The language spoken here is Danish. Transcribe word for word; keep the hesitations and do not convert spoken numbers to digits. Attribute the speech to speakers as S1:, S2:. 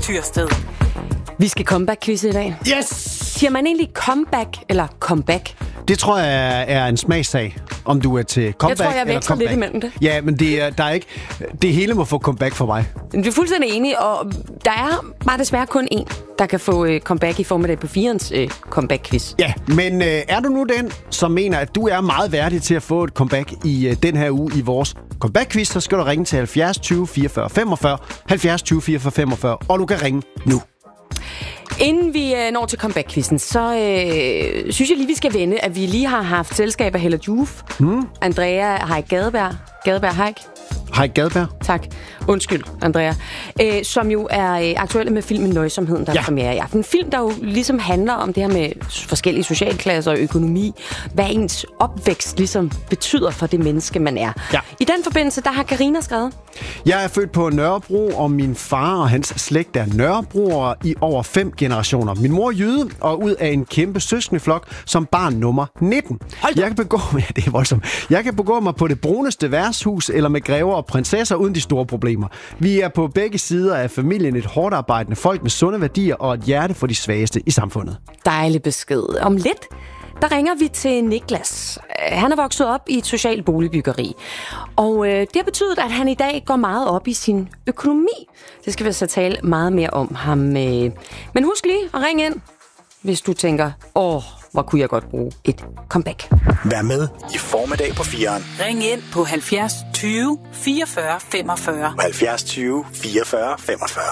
S1: Tyrsted.
S2: Vi skal comeback-quiz i dag.
S3: Yes!
S2: Siger man egentlig comeback eller comeback?
S3: Det tror jeg er en smagssag, om du er til comeback
S2: Jeg tror, jeg
S3: eller
S2: veksler
S3: comeback.
S2: lidt imellem det.
S3: Ja, men det, er, der er ikke, det hele må få comeback for mig.
S2: Vi er fuldstændig enige, og der er bare desværre kun én, der kan få uh, comeback i formiddag på firens uh, comeback-quiz.
S3: Ja, men øh, er du nu den, som mener, at du er meget værdig til at få et comeback i øh, den her uge i vores comeback-quiz, så skal du ringe til halvfjerds tyve fireogfyrre femogfyrre, halvfjerds tyve fireogfyrre femogfyrre, og du kan ringe nu.
S2: Inden vi øh, når til comeback-quizzen, så øh, synes jeg lige, vi skal vende, at vi lige har haft selskab af Hella Juf, hmm. Andrea Haik Gadeberg, Gadeberg Haik.
S3: Hej Gadberg.
S2: Tak. Undskyld, Andrea. Øh, som jo er øh, aktuelle med filmen Nøjsomheden, der ja. er premiere i aften. En film, der jo ligesom handler om det her med forskellige socialklasser og økonomi. Hvad ens opvækst ligesom betyder for det menneske, man er.
S3: Ja.
S2: I den forbindelse, der har Karina skrevet.
S3: Jeg er født på Nørrebro, og min far og hans slægt er Nørrebroere i over fem generationer. Min mor er jyde, og ud af en kæmpe søskendeflok som barn nummer nitten. Jeg kan begå, ja, det er voldsomt. Jeg kan begå mig på det bruneste værtshus eller med grever og prinsesser uden de store problemer. Vi er på begge sider af familien et hårdt arbejdende folk med sunde værdier og et hjerte for de svageste i samfundet.
S2: Dejlig besked. Om lidt, der ringer vi til Niklas. Han er vokset op i et socialt boligbyggeri. Og øh, det har betydet, at han i dag går meget op i sin økonomi. Det skal vi så tale meget mere om ham. Øh. Men husk lige at ringe ind, hvis du tænker, åh, hvor kunne jeg godt bruge et comeback.
S4: Vær med i formiddag på fireren.
S1: Ring ind på halvfjerds tyve fireogfyrre femogfyrre.
S4: halvfjerds tyve fireogfyrre femogfyrre.